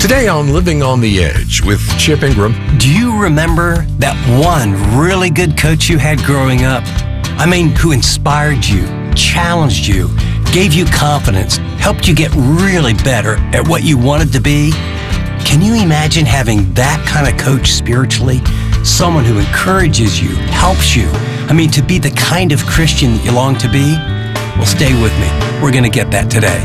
Today on Living on the Edge with Chip Ingram. Do you remember that one really good coach you had growing up? I mean, who inspired you, challenged you, gave you confidence, helped you get really better at what you wanted to be? Can you imagine having that kind of coach spiritually? Someone who encourages you, helps you. I mean, to be the kind of Christian you long to be? Well, stay with me. We're going to get that today.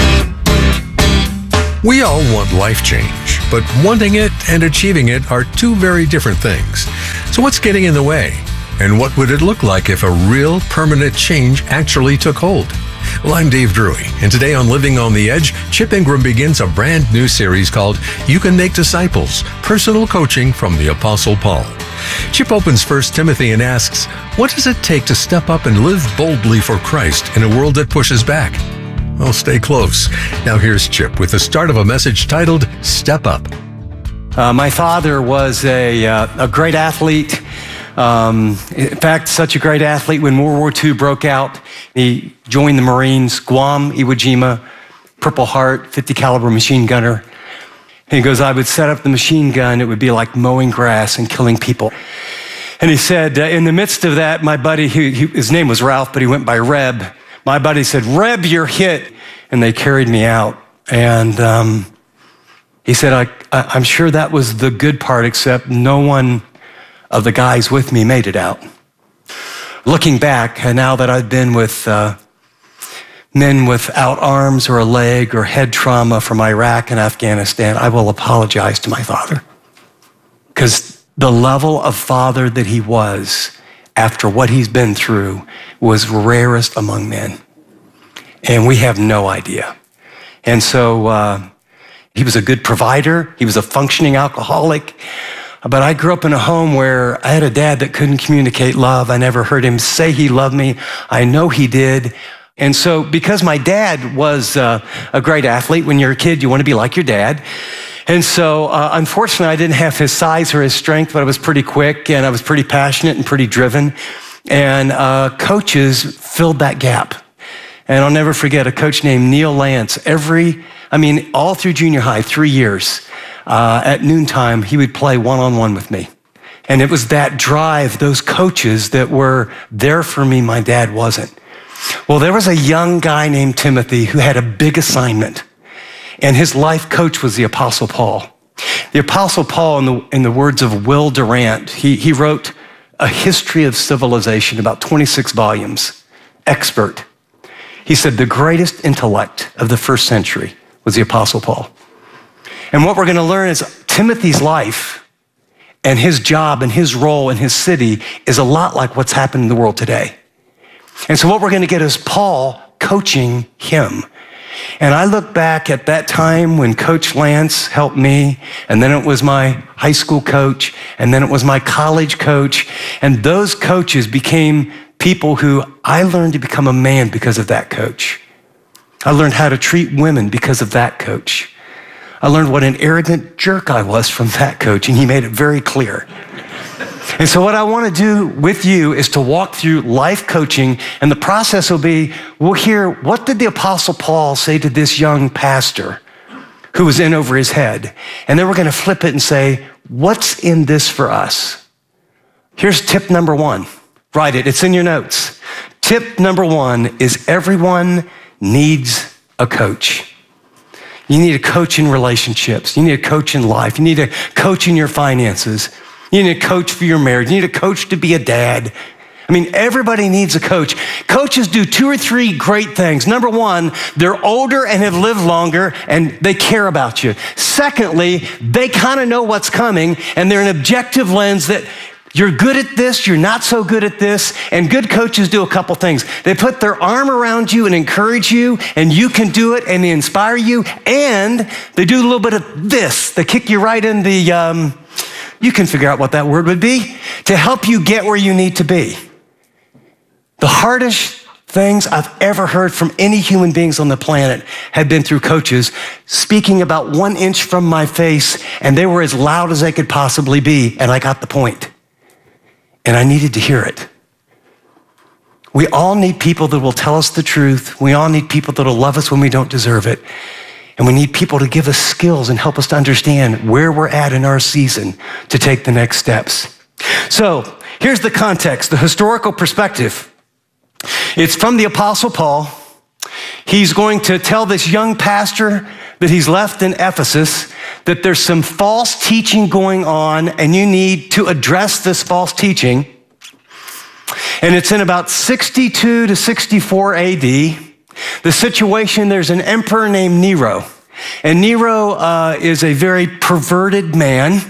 We all want life change, but wanting it and achieving it are two very different things. So what's getting in the way? And what would it look like if a real permanent change actually took hold? Well, I'm Dave Drury, and today on Living on the Edge, Chip Ingram begins a brand new series called You Can Make Disciples, Personal Coaching from the Apostle Paul. Chip opens 1 Timothy and asks, what does it take to step up and live boldly for Christ in a world that pushes back? Well, stay close. Now here's Chip with the start of a message titled, Step Up. My father was a great athlete. In fact, such a great athlete, when World War II broke out, he joined the Marines, Guam, Iwo Jima, Purple Heart, 50 caliber machine gunner. And he goes, I would set up the machine gun. It would be like mowing grass and killing people. And he said, in the midst of that, my buddy, his name was Ralph, but he went by Reb. My buddy said, Reb, you're hit. And they carried me out. And he said, I'm sure that was the good part, except no one of the guys with me made it out. Looking back, and now that I've been with men without arms or a leg or head trauma from Iraq and Afghanistan, I will apologize to my father. Because the level of father that he was after what he's been through was rarest among men. And we have no idea. And so he was a good provider. He was a functioning alcoholic. But I grew up in a home where I had a dad that couldn't communicate love. I never heard him say he loved me. I know he did. And so because my dad was a great athlete, when you're a kid, you want to be like your dad. And so unfortunately, I didn't have his size or his strength, but I was pretty quick and I was pretty passionate and pretty driven. And coaches filled that gap. And I'll never forget a coach named Neil Lance. All through junior high, 3 years, at noontime, he would play one-on-one with me. And it was that drive, those coaches that were there for me, my dad wasn't. Well, there was a young guy named Timothy who had a big assignment. And his life coach was the Apostle Paul. The Apostle Paul, in the words of Will Durant, he wrote a history of civilization, about 26 volumes, expert. He said the greatest intellect of the first century was the Apostle Paul. And what we're going to learn is Timothy's life and his job and his role in his city is a lot like what's happened in the world today. And so what we're going to get is Paul coaching him. And I look back at that time when Coach Lance helped me, and then it was my high school coach, and then it was my college coach, and those coaches became people who I learned to become a man because of that coach. I learned how to treat women because of that coach. I learned what an arrogant jerk I was from that coach, and he made it very clear. And so what I want to do with you is to walk through life coaching, and the process will be, we'll hear, what did the Apostle Paul say to this young pastor who was in over his head? And then we're going to flip it and say, what's in this for us? Here's tip number one. Write it. It's in your notes. Tip number one is everyone needs a coach. You need a coach in relationships. You need a coach in life. You need a coach in your finances. You need a coach for your marriage. You need a coach to be a dad. Everybody needs a coach. Coaches do 2 or 3 great things. Number one, they're older and have lived longer and they care about you. Secondly, they kind of know what's coming and they're an objective lens that you're good at this, you're not so good at this. And good coaches do a couple things. They put their arm around you and encourage you, and you can do it, and they inspire you. And they do a little bit of this. They kick you right in the, you can figure out what that word would be, to help you get where you need to be. The hardest things I've ever heard from any human beings on the planet have been through coaches speaking about 1 inch from my face, and they were as loud as they could possibly be, and I got the point. And I needed to hear it. We all need people that will tell us the truth. We all need people that will love us when we don't deserve it. And we need people to give us skills and help us to understand where we're at in our season to take the next steps. So here's the context, the historical perspective. It's from the Apostle Paul. He's going to tell this young pastor that he's left in Ephesus that there's some false teaching going on and you need to address this false teaching. And it's in about 62 to 64 AD. The situation, there's an emperor named Nero. And Nero is a very perverted man.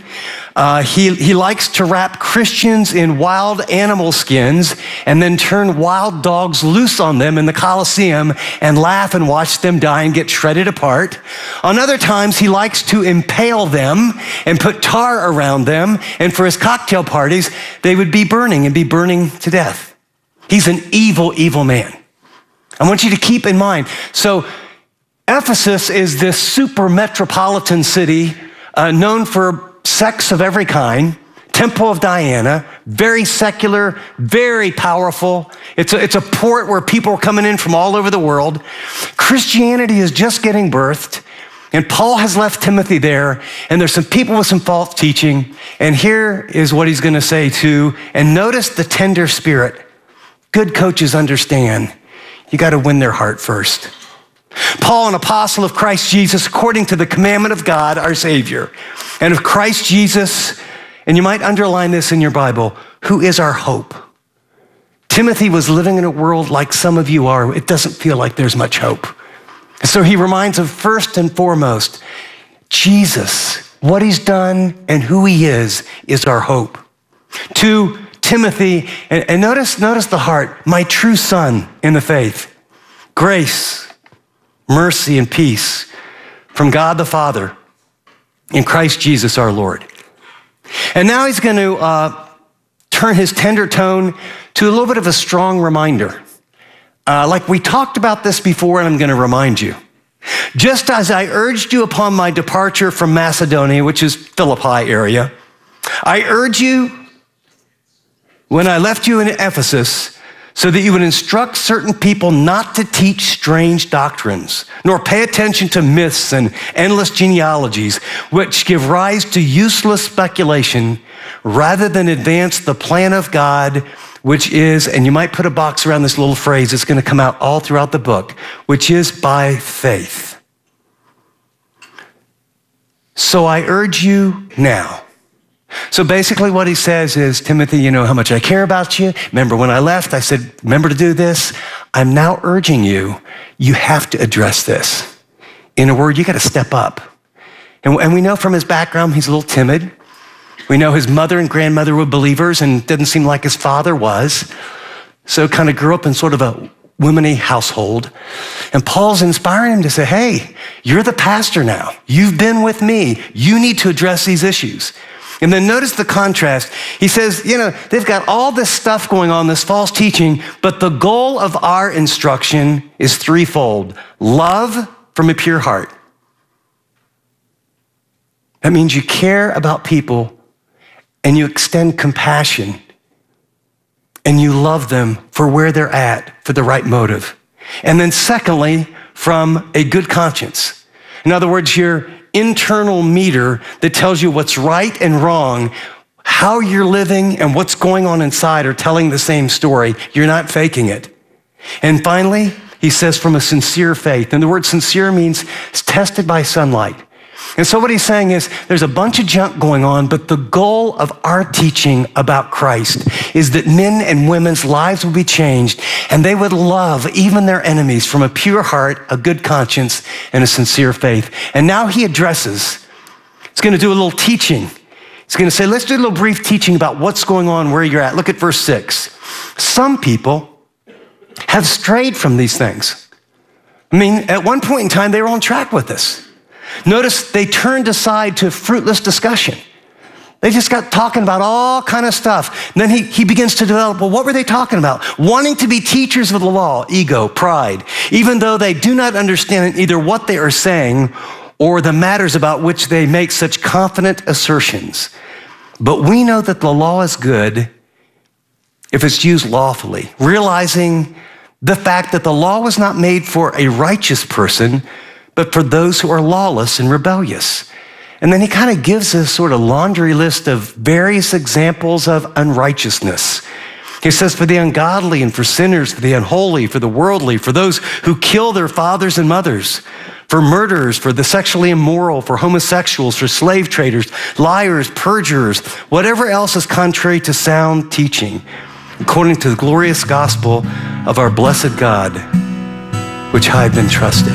He likes to wrap Christians in wild animal skins and then turn wild dogs loose on them in the Colosseum and laugh and watch them die and get shredded apart. On other times, he likes to impale them and put tar around them. And for his cocktail parties, they would be burning to death. He's an evil, evil man. I want you to keep in mind. So Ephesus is this super metropolitan city known for sex of every kind, Temple of Diana, very secular, very powerful. It's a port where people are coming in from all over the world. Christianity is just getting birthed, and Paul has left Timothy there, and there's some people with some false teaching, and here is what he's going to say too, and notice the tender spirit. Good coaches understand you got to win their heart first. Paul, an apostle of Christ Jesus, according to the commandment of God, our Savior, and of Christ Jesus, and you might underline this in your Bible, who is our hope. Timothy was living in a world like some of you are. It doesn't feel like there's much hope. So he reminds of first and foremost, Jesus, what he's done and who he is our hope. To Timothy, and notice the heart, my true son in the faith, grace, mercy and peace from God the Father in Christ Jesus our Lord. And now he's going to turn his tender tone to a little bit of a strong reminder. Like we talked about this before, and I'm going to remind you. Just as I urged you upon my departure from Macedonia, which is Philippi area, I urge you when I left you in Ephesus, so that you would instruct certain people not to teach strange doctrines, nor pay attention to myths and endless genealogies, which give rise to useless speculation, rather than advance the plan of God, which is, and you might put a box around this little phrase, it's going to come out all throughout the book, which is by faith. So I urge you now. So basically what he says is, Timothy, you know how much I care about you. Remember when I left, I said, remember to do this. I'm now urging you, you have to address this. In a word, you got to step up. And we know from his background, he's a little timid. We know his mother and grandmother were believers and didn't seem like his father was. So kind of grew up in sort of a women-y household. And Paul's inspiring him to say, hey, you're the pastor now. You've been with me. You need to address these issues. And then notice the contrast. He says, they've got all this stuff going on, this false teaching, but the goal of our instruction is threefold. Love from a pure heart. That means you care about people and you extend compassion and you love them for where they're at, for the right motive. And then secondly, from a good conscience. In other words, your internal meter that tells you what's right and wrong, how you're living and what's going on inside are telling the same story. You're not faking it. And finally, he says from a sincere faith. And the word sincere means it's tested by sunlight. And so what he's saying is there's a bunch of junk going on, but the goal of our teaching about Christ is that men and women's lives will be changed and they would love even their enemies from a pure heart, a good conscience, and a sincere faith. And now he addresses, he's going to do a little teaching. He's going to say, let's do a little brief teaching about what's going on, where you're at. Look at verse 6. Some people have strayed from these things. I mean, at one point in time, they were on track with this. Notice they turned aside to fruitless discussion. They just got talking about all kind of stuff. And then he begins to develop, well, what were they talking about? Wanting to be teachers of the law, ego, pride, even though they do not understand either what they are saying or the matters about which they make such confident assertions. But we know that the law is good if it's used lawfully, realizing the fact that the law was not made for a righteous person, but for those who are lawless and rebellious. And then he kind of gives this sort of laundry list of various examples of unrighteousness. He says, for the ungodly and for sinners, for the unholy, for the worldly, for those who kill their fathers and mothers, for murderers, for the sexually immoral, for homosexuals, for slave traders, liars, perjurers, whatever else is contrary to sound teaching, according to the glorious gospel of our blessed God, which I have been trusted.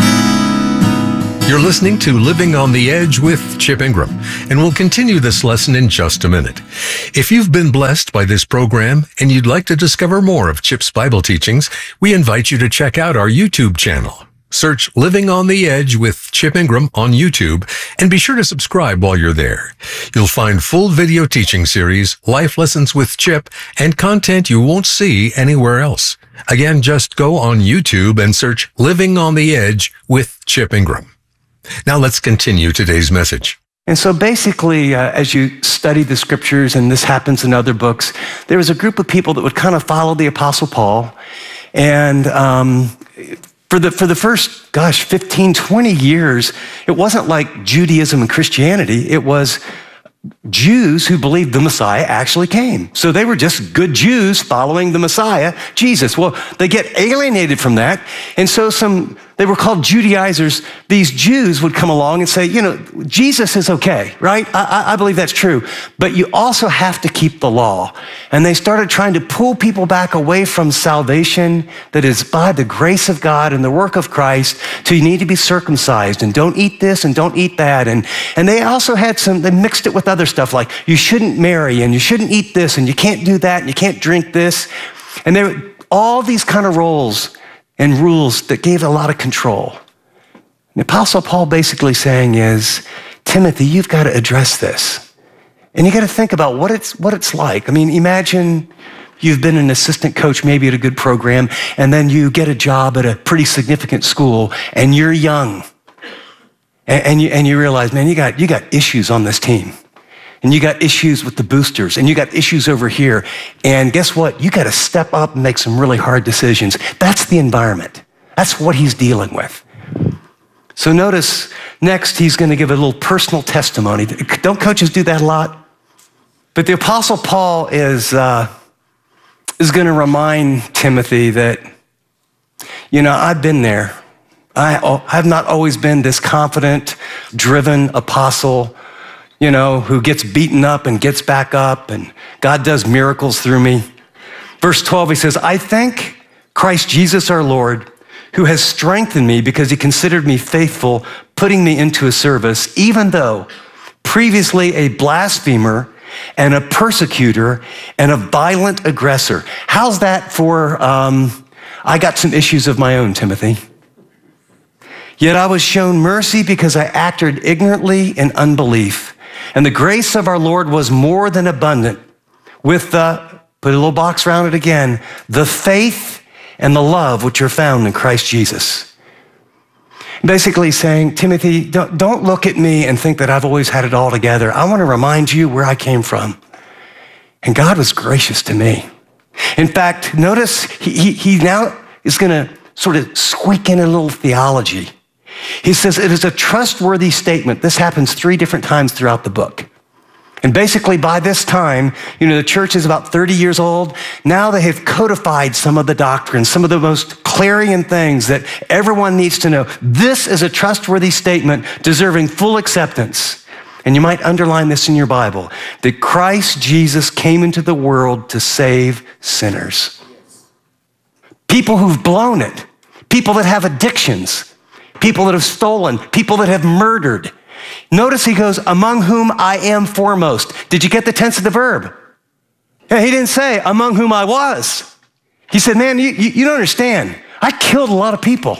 You're listening to Living on the Edge with Chip Ingram, and we'll continue this lesson in just a minute. If you've been blessed by this program and you'd like to discover more of Chip's Bible teachings, we invite you to check out our YouTube channel. Search Living on the Edge with Chip Ingram on YouTube, and be sure to subscribe while you're there. You'll find full video teaching series, life lessons with Chip, and content you won't see anywhere else. Again, just go on YouTube and search Living on the Edge with Chip Ingram. Now let's continue today's message. And so basically, as you study the scriptures, and this happens in other books, there was a group of people that would kind of follow the Apostle Paul. And for the first, 15, 20 years, it wasn't like Judaism and Christianity. It was Jews who believed the Messiah actually came. So they were just good Jews following the Messiah, Jesus. Well, they get alienated from that. And so they were called Judaizers. These Jews would come along and say, Jesus is okay, right? I believe that's true. But you also have to keep the law. And they started trying to pull people back away from salvation that is by the grace of God and the work of Christ to you need to be circumcised and don't eat this and don't eat that. And they also had they mixed it with other stuff like you shouldn't marry and you shouldn't eat this and you can't do that and you can't drink this. And there were all these kind of roles and rules that gave a lot of control. And the Apostle Paul basically saying is, Timothy, you've got to address this. And you got to think about what it's like. I mean, imagine you've been an assistant coach maybe at a good program, and then you get a job at a pretty significant school, and you're young. And you realize, man, you got issues on this team. And you got issues with the boosters, and you got issues over here. And guess what? You got to step up and make some really hard decisions. That's the environment. That's what he's dealing with. So notice next, he's going to give a little personal testimony. Don't coaches do that a lot? But the Apostle Paul is going to remind Timothy that, I've been there. I've not always been this confident, driven apostle, who gets beaten up and gets back up, and God does miracles through me. Verse 12, he says, I thank Christ Jesus our Lord, who has strengthened me because he considered me faithful, putting me into his service, even though previously a blasphemer and a persecutor and a violent aggressor. How's that for, I got some issues of my own, Timothy. Yet I was shown mercy because I acted ignorantly in unbelief. And the grace of our Lord was more than abundant with put a little box around it again, the faith and the love which are found in Christ Jesus. Basically saying, Timothy, don't look at me and think that I've always had it all together. I want to remind you where I came from. And God was gracious to me. In fact, notice he now is going to sort of squeak in a little theology. He says it is a trustworthy statement. This happens 3 different times throughout the book. And basically by this time, the church is about 30 years old. Now they have codified some of the doctrines, some of the most clarion things that everyone needs to know. This is a trustworthy statement deserving full acceptance. And you might underline this in your Bible, that Christ Jesus came into the world to save sinners. People who've blown it, people that have addictions, people that have stolen, people that have murdered. Notice he goes, among whom I am foremost. Did you get the tense of the verb? He didn't say, among whom I was. He said, man, you don't understand. I killed a lot of people.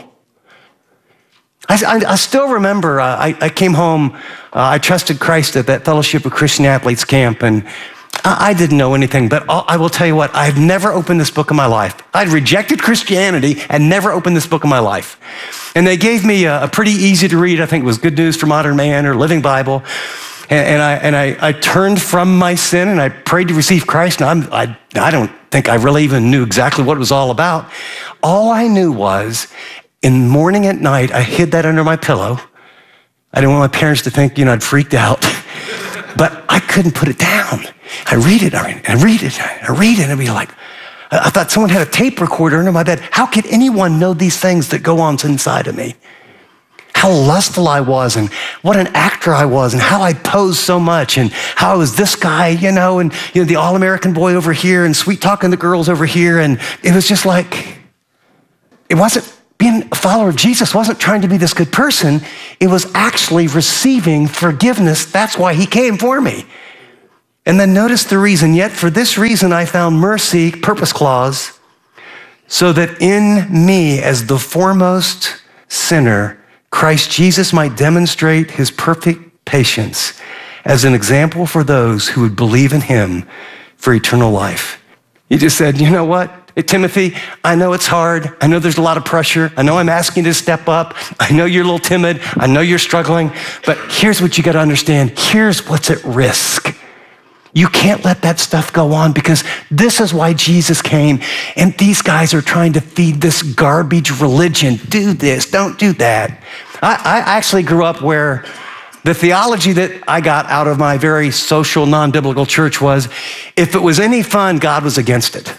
I still remember, I came home, I trusted Christ at that Fellowship of Christian Athletes camp, and I didn't know anything, but I will tell you what, I've never opened this book in my life. I'd rejected Christianity and never opened this book in my life. And they gave me a pretty easy to read, I think it was Good News for Modern Man or Living Bible. And I turned from my sin and I prayed to receive Christ. And I don't think I really even knew exactly what it was all about. All I knew was in the morning at night, I hid that under my pillow. I didn't want my parents to think, I'd freaked out. But I couldn't put it down. I read it, and I'd be like, I thought someone had a tape recorder under my bed. How could anyone know these things that go on inside of me? How lustful I was, and what an actor I was, and how I posed so much, and how I was this guy, and the all-American boy over here, and sweet-talking the girls over here, and it was just like, it wasn't being a follower of Jesus, wasn't trying to be this good person. It was actually receiving forgiveness. That's why he came for me. And then notice the reason, yet for this reason I found mercy, purpose clause, so that in me as the foremost sinner, Christ Jesus might demonstrate his perfect patience as an example for those who would believe in him for eternal life. He just said, you know what? Hey, Timothy, I know it's hard. I know there's a lot of pressure. I know I'm asking you to step up. I know you're a little timid. I know you're struggling. But here's what you got to understand. Here's what's at risk. You can't let that stuff go on, because this is why Jesus came. And these guys are trying to feed this garbage religion. Do this, don't do that. I actually grew up where the theology that I got out of my very social, non-biblical church was, if it was any fun, God was against it.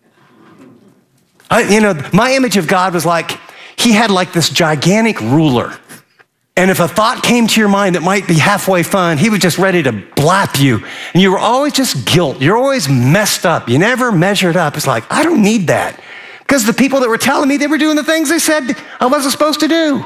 My image of God was like, he had like this gigantic ruler. And if a thought came to your mind that might be halfway fun, he was just ready to blap you. And you were always just guilt. You're always messed up. You never measured up. It's like, I don't need that. Because the people that were telling me, they were doing the things they said I wasn't supposed to do.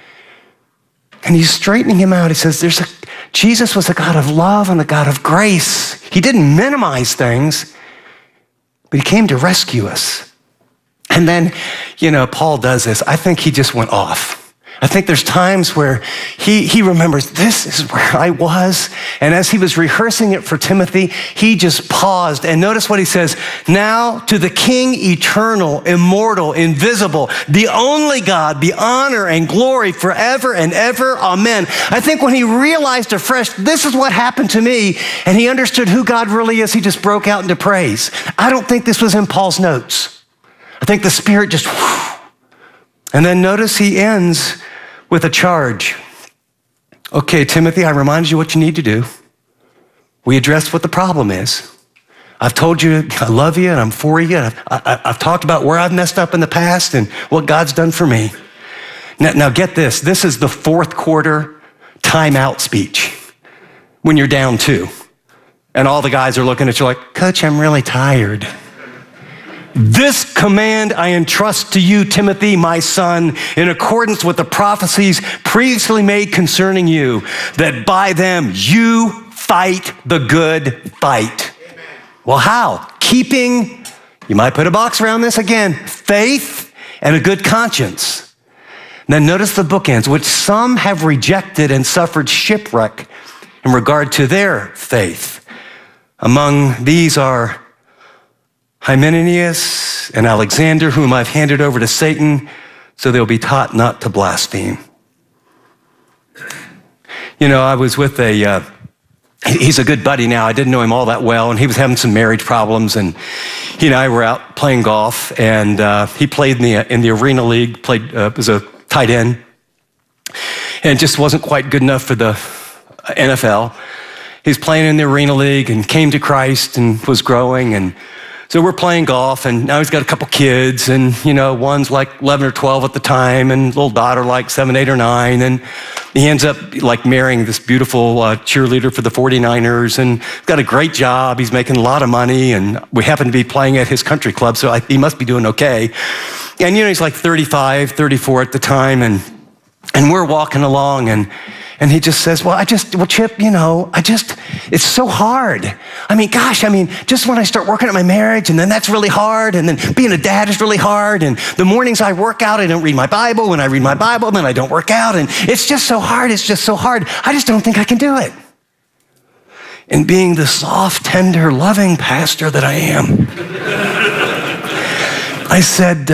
And he's straightening him out. He says, Jesus was a God of love and a God of grace. He didn't minimize things, but he came to rescue us. And then, Paul does this. I think he just went off. I think there's times where he remembers, this is where I was. And as he was rehearsing it for Timothy, he just paused. And notice what he says, now to the King eternal, immortal, invisible, the only God, be honor and glory forever and ever. Amen. I think when he realized afresh, this is what happened to me, and he understood who God really is, he just broke out into praise. I don't think this was in Paul's notes. I think the Spirit just, whew. And then notice he ends with a charge. Okay, Timothy, I reminded you what you need to do. We addressed what the problem is. I've told you I love you and I'm for you. I've talked about where I've messed up in the past and what God's done for me. Now get this. This is the fourth quarter timeout speech when you're down 2. And all the guys are looking at you like, Coach, I'm really tired. This command I entrust to you, Timothy, my son, in accordance with the prophecies previously made concerning you, that by them you fight the good fight. Amen. Well, how? Keeping, you might put a box around this again, faith and a good conscience. Now notice the bookends, which some have rejected and suffered shipwreck in regard to their faith. Among these are Hymenaeus and Alexander, whom I've handed over to Satan, so they'll be taught not to blaspheme. I was with he's a good buddy now. I didn't know him all that well, and he was having some marriage problems, and he and I were out playing golf, and he played in the Arena League, was a tight end, and just wasn't quite good enough for the NFL. He's playing in the Arena League and came to Christ and was growing, and so we're playing golf, and now he's got a couple kids, and, one's like 11 or 12 at the time, and little daughter like 7, 8, or 9, and he ends up like marrying this beautiful cheerleader for the 49ers, and got a great job. He's making a lot of money, and we happen to be playing at his country club, so he must be doing okay. And, he's like 35, 34 at the time, and we're walking along, and he just says, Chip, it's so hard. Just when I start working at my marriage, and then that's really hard, and then being a dad is really hard, and the mornings I work out, I don't read my Bible. When I read my Bible, then I don't work out, and it's just so hard. I just don't think I can do it. And being the soft, tender, loving pastor that I am, I said,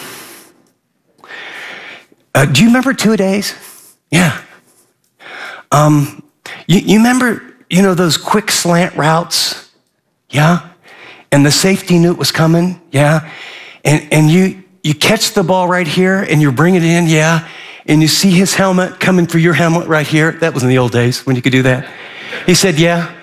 do you remember 2-a-days? Yeah. You remember, those quick slant routes? Yeah. And the safety knew it was coming? Yeah. And you you catch the ball right here and you bring it in, yeah, and you see his helmet coming for your helmet right here. That was in the old days when you could do that. He said, yeah.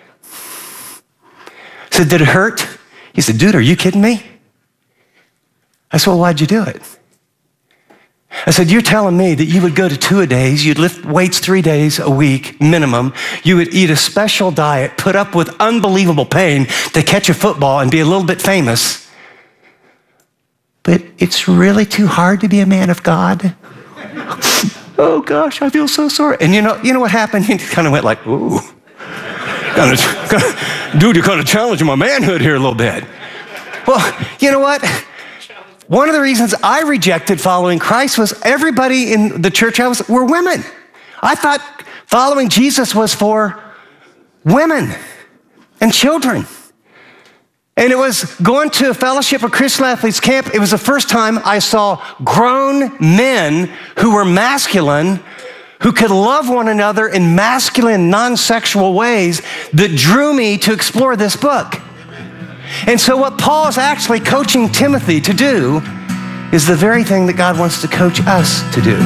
I said, did it hurt? He said, dude, are you kidding me? I said, well, why'd you do it? I said, you're telling me that you would go to 2-a-days, you'd lift weights 3 days a week minimum, you would eat a special diet, put up with unbelievable pain to catch a football and be a little bit famous. But it's really too hard to be a man of God. Oh gosh, I feel so sorry. And you know what happened? He kind of went like, ooh. Dude, you're kind of challenging my manhood here a little bit. Well, you know what? One of the reasons I rejected following Christ was everybody in the church were women. I thought following Jesus was for women and children. And it was going to a Fellowship of Christian Athletes camp. It was the first time I saw grown men who were masculine, who could love one another in masculine, non-sexual ways that drew me to explore this book. And so what Paul is actually coaching Timothy to do is the very thing that God wants to coach us to do.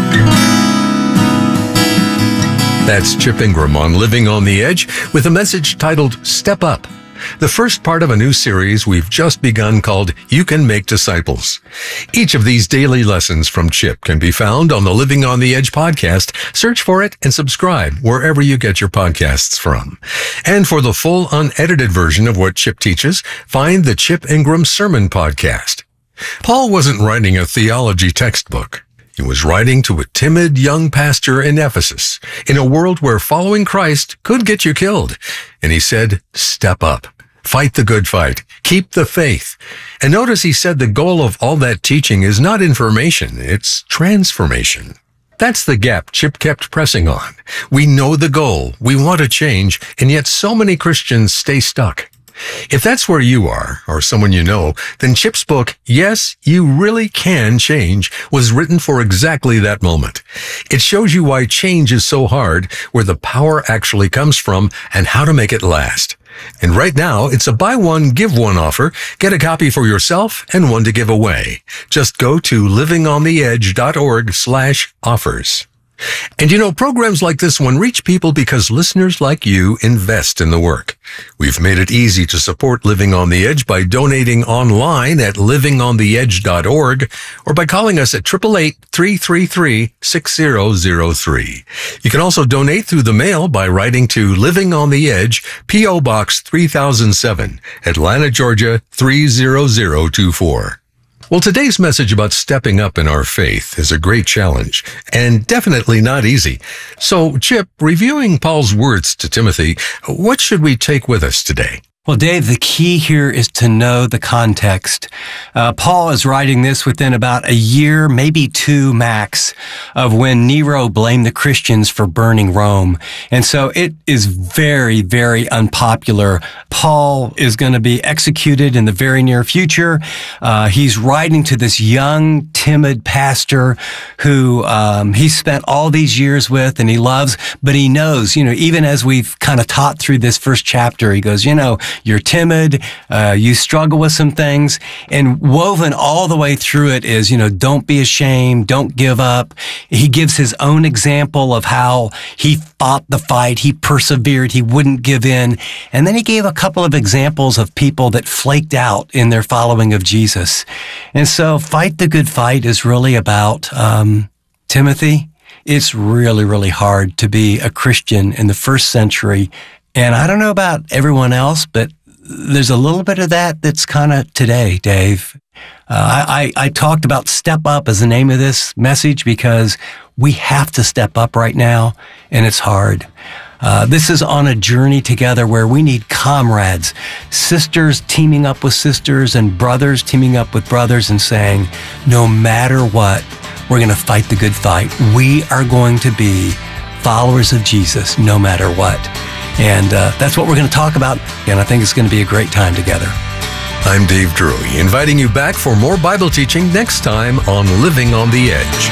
That's Chip Ingram on Living on the Edge with a message titled Step Up, the first part of a new series we've just begun called You Can Make Disciples. Each of these daily lessons from Chip can be found on the Living on the Edge podcast. Search for it and subscribe wherever you get your podcasts from. And for the full unedited version of what Chip teaches, find the Chip Ingram Sermon Podcast. Paul wasn't writing a theology textbook. He was writing to a timid young pastor in Ephesus, in a world where following Christ could get you killed. And he said, step up, fight the good fight, keep the faith. And notice he said the goal of all that teaching is not information, it's transformation. That's the gap Chip kept pressing on. We know the goal, we want to change, and yet so many Christians stay stuck. If that's where you are, or someone you know, then Chip's book, Yes, You Really Can Change, was written for exactly that moment. It shows you why change is so hard, where the power actually comes from, and how to make it last. And right now, it's a buy one, give one offer. Get a copy for yourself and one to give away. Just go to livingontheedge.org/offers. And you know, programs like this one reach people because listeners like you invest in the work. We've made it easy to support Living on the Edge by donating online at livingontheedge.org or by calling us at 888-333-6003. You can also donate through the mail by writing to Living on the Edge, P.O. Box 3007, Atlanta, Georgia 30024. Well, today's message about stepping up in our faith is a great challenge and definitely not easy. So, Chip, reviewing Paul's words to Timothy, what should we take with us today? Well, Dave, the key here is to know the context. Paul is writing this within about a year, maybe 2 max, of when Nero blamed the Christians for burning Rome. And so it is very, very unpopular. Paul is going to be executed in the very near future. He's writing to this young, timid pastor who he spent all these years with and he loves, but he knows, even as we've kind of taught through this first chapter, he goes, you're timid, you struggle with some things, and woven all the way through it is, don't be ashamed, don't give up. He gives his own example of how he fought the fight, he persevered, he wouldn't give in, and then he gave a couple of examples of people that flaked out in their following of Jesus. And so fight the good fight is really about Timothy. It's really, really hard to be a Christian in the first century. And I don't know about everyone else, but there's a little bit of that's kind of today, Dave. I talked about step up as the name of this message because we have to step up right now, and it's hard. This is on a journey together where we need comrades, sisters teaming up with sisters and brothers teaming up with brothers and saying, no matter what, we're going to fight the good fight. We are going to be followers of Jesus no matter what. And that's what we're going to talk about, and I think it's going to be a great time together. I'm Dave Drury, inviting you back for more Bible teaching next time on Living on the Edge.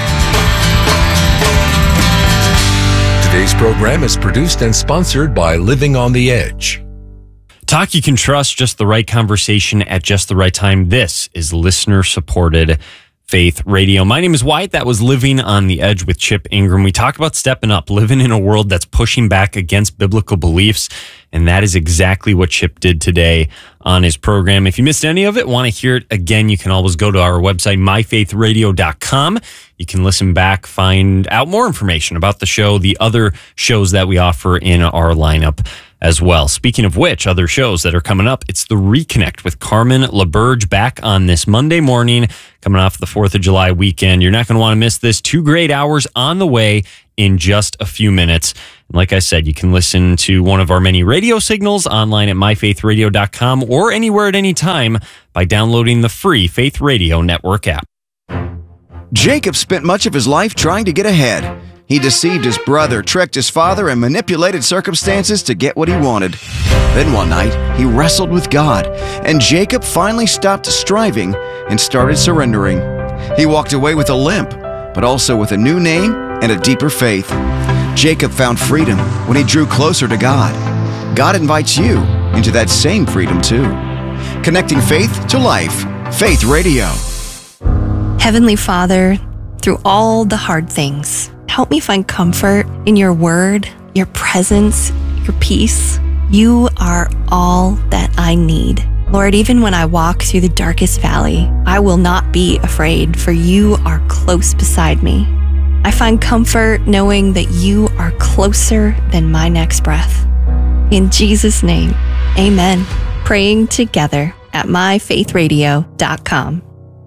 Today's program is produced and sponsored by Living on the Edge. Talk you can trust, just the right conversation at just the right time. This is listener-supported Faith Radio. My name is Wyatt. That was Living on the Edge with Chip Ingram. We talk about stepping up, living in a world that's pushing back against biblical beliefs, and that is exactly what Chip did today on his program. If you missed any of it, want to hear it again, you can always go to our website, myfaithradio.com. You can listen back, find out more information about the show, the other shows that we offer in our lineup as well. Speaking of which, other shows that are coming up, it's The Reconnect with Carmen LaBerge back on this Monday morning, coming off the 4th of July weekend. You're not going to want to miss this. 2 great hours on the way in just a few minutes. And like I said, you can listen to one of our many radio signals online at myfaithradio.com or anywhere at any time by downloading the free Faith Radio Network app. Jacob spent much of his life trying to get ahead. He deceived his brother, tricked his father, and manipulated circumstances to get what he wanted. Then one night, he wrestled with God, and Jacob finally stopped striving and started surrendering. He walked away with a limp, but also with a new name and a deeper faith. Jacob found freedom when he drew closer to God. God invites you into that same freedom too. Connecting faith to life. Faith Radio. Heavenly Father, through all the hard things, help me find comfort in your word, your presence, your peace. You are all that I need. Lord, even when I walk through the darkest valley, I will not be afraid, for you are close beside me. I find comfort knowing that you are closer than my next breath. In Jesus' name, amen. Praying together at myfaithradio.com.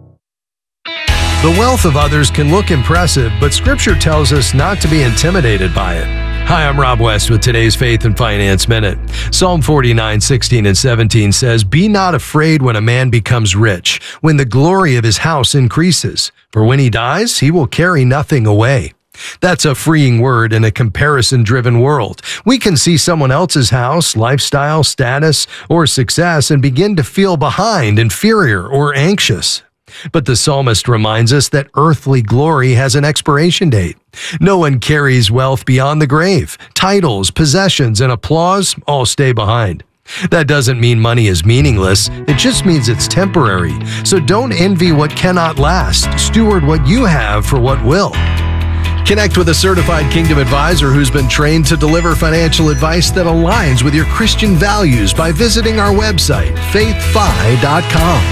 The wealth of others can look impressive, but Scripture tells us not to be intimidated by it. Hi, I'm Rob West with today's Faith and Finance Minute. Psalm 49:16 and 17 says, "Be not afraid when a man becomes rich, when the glory of his house increases. For when he dies, he will carry nothing away." That's a freeing word in a comparison-driven world. We can see someone else's house, lifestyle, status, or success and begin to feel behind, inferior, or anxious. But the psalmist reminds us that earthly glory has an expiration date. No one carries wealth beyond the grave. Titles, possessions, and applause all stay behind. That doesn't mean money is meaningless. It just means it's temporary. So don't envy what cannot last. Steward what you have for what will. Connect with a certified Kingdom advisor who's been trained to deliver financial advice that aligns with your Christian values by visiting our website, faithfi.com.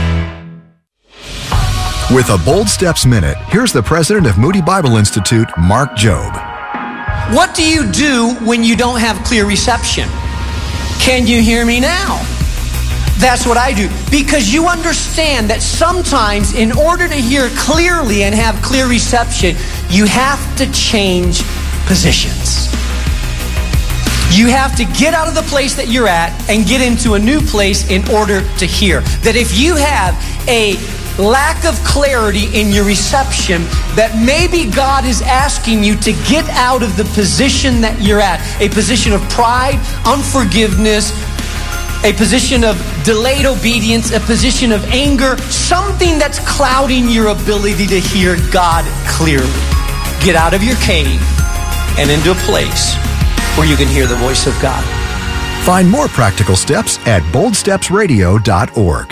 With a Bold Steps Minute, here's the president of Moody Bible Institute, Mark Jobe. What do you do when you don't have clear reception? Can you hear me now? That's what I do. Because you understand that sometimes in order to hear clearly and have clear reception, you have to change positions. You have to get out of the place that you're at and get into a new place in order to hear. That if you have a lack of clarity in your reception, that maybe God is asking you to get out of the position that you're at, a position of pride, unforgiveness, a position of delayed obedience, a position of anger, something that's clouding your ability to hear God clearly. Get out of your cave and into a place where you can hear the voice of God. Find more practical steps at boldstepsradio.org.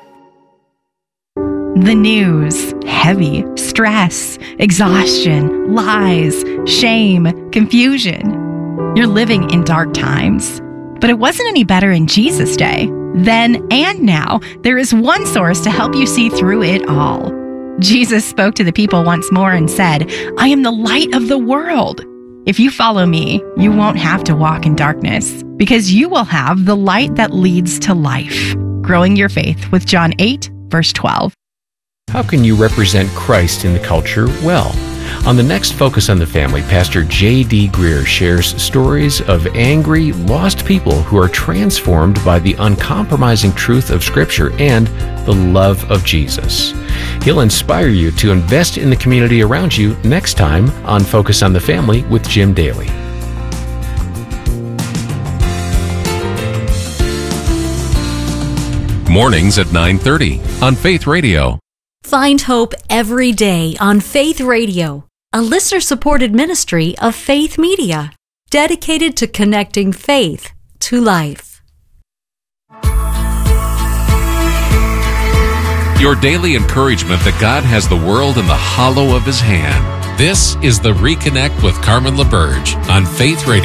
The news, heavy, stress, exhaustion, lies, shame, confusion. You're living in dark times. But it wasn't any better in Jesus' day. Then and now, there is one source to help you see through it all. Jesus spoke to the people once more and said, "I am the light of the world. If you follow me, you won't have to walk in darkness, because you will have the light that leads to life." Growing your faith with John 8, verse 12. How can you represent Christ in the culture well? On the next Focus on the Family, Pastor J.D. Greer shares stories of angry, lost people who are transformed by the uncompromising truth of Scripture and the love of Jesus. He'll inspire you to invest in the community around you next time on Focus on the Family with Jim Daly. Mornings at 9:30 on Faith Radio. Find hope every day on Faith Radio, a listener-supported ministry of Faith Media, dedicated to connecting faith to life. Your daily encouragement that God has the world in the hollow of His hand. This is the Reconnect with Carmen LaBerge on Faith Radio.